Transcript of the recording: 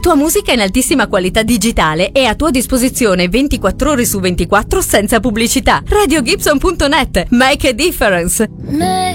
tua musica in altissima qualità digitale e a tua disposizione 24 ore su 24 senza pubblicità. RadioGibson.net. Make a difference.